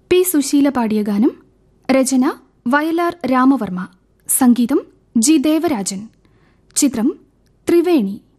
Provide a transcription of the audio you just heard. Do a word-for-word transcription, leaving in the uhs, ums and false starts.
P Susheela പാടിയ ഗാനം. രചന വയലാർ രാമവർമ്മ. സംഗീതം ജി ദേവരാജൻ. ചിത്രം ത്രിവേണി.